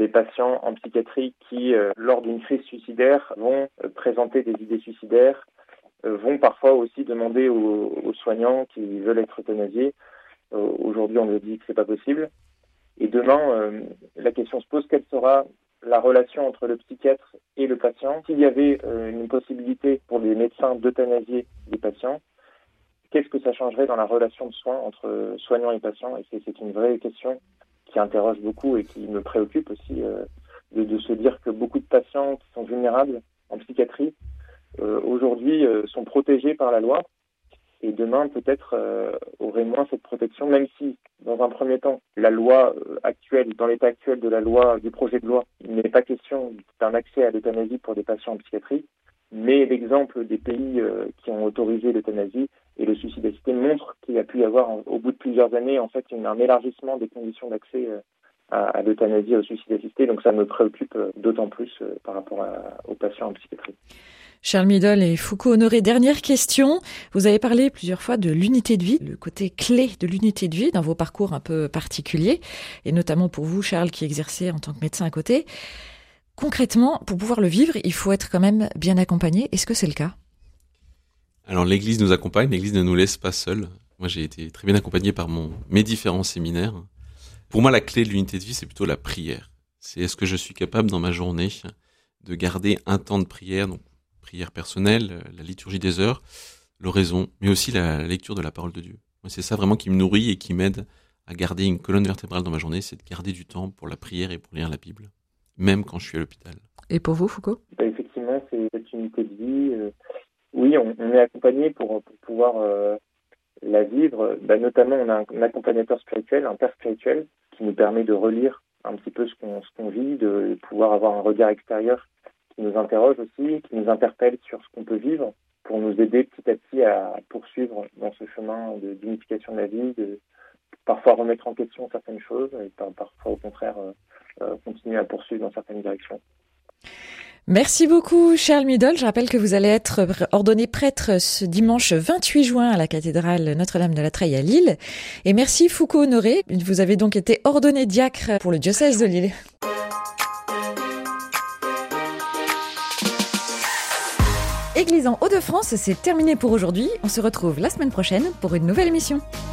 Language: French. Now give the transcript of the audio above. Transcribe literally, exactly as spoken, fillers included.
patients en psychiatrie qui, euh, lors d'une crise suicidaire, vont euh, présenter des idées suicidaires, euh, vont parfois aussi demander aux, aux soignants qui veulent être euthanasiés. Euh, aujourd'hui, on nous dit que c'est pas possible. Et demain, euh, la question se pose, quelle sera la relation entre le psychiatre et le patient? S'il y avait euh, une possibilité pour les médecins d'euthanasier les patients, qu'est-ce que ça changerait dans la relation de soins entre soignants et patients? Et c'est, c'est une vraie question qui interroge beaucoup et qui me préoccupe aussi, euh, de, de se dire que beaucoup de patients qui sont vulnérables en psychiatrie, euh, aujourd'hui, euh, sont protégés par la loi. Et demain, peut-être, euh, aurait moins cette protection, même si, dans un premier temps, la loi euh, actuelle, dans l'état actuel de la loi, du projet de loi, il n'est pas question d'un accès à l'euthanasie pour des patients en psychiatrie, mais l'exemple des pays euh, qui ont autorisé l'euthanasie et le suicide assisté montre qu'il y a pu y avoir, au bout de plusieurs années, en fait, une, un élargissement des conditions d'accès euh, à, à l'euthanasie et au suicide assisté. Donc ça me préoccupe euh, d'autant plus euh, par rapport à, aux patients en psychiatrie. Charles Midol et Foucault Honoré, dernière question. Vous avez parlé plusieurs fois de l'unité de vie, le côté clé de l'unité de vie dans vos parcours un peu particuliers, et notamment pour vous, Charles, qui exercez en tant que médecin à côté. Concrètement, pour pouvoir le vivre, il faut être quand même bien accompagné. Est-ce que c'est le cas? Alors l'Église nous accompagne, l'Église ne nous laisse pas seuls. Moi j'ai été très bien accompagné par mon, mes différents séminaires. Pour moi la clé de l'unité de vie c'est plutôt la prière. C'est est-ce que je suis capable dans ma journée de garder un temps de prière, donc prière personnelle, la liturgie des heures, l'oraison, mais aussi la lecture de la parole de Dieu. Moi c'est ça vraiment qui me nourrit et qui m'aide à garder une colonne vertébrale dans ma journée, c'est de garder du temps pour la prière et pour lire la Bible, même quand je suis à l'hôpital. Et pour vous, Foucault? Bah, effectivement, c'est cette unité de vie. Euh, oui, on, on est accompagné pour, pour pouvoir euh, la vivre. Bah, notamment, on a un, un accompagnateur spirituel, un père spirituel, qui nous permet de relire un petit peu ce qu'on, ce qu'on vit, de pouvoir avoir un regard extérieur qui nous interroge aussi, qui nous interpelle sur ce qu'on peut vivre, pour nous aider petit à petit à poursuivre dans ce chemin de, d'unification de la vie, de parfois remettre en question certaines choses, et par, parfois au contraire euh, euh, continuer à poursuivre dans certaines directions. Merci beaucoup Charles Midol. Je rappelle que vous allez être ordonné prêtre ce dimanche vingt-huit juin à la cathédrale Notre-Dame de la Treille à Lille. Et merci Foucault Honoré. Vous avez donc été ordonné diacre pour le diocèse de Lille. Église en Hauts-de-France, c'est terminé pour aujourd'hui. On se retrouve la semaine prochaine pour une nouvelle émission.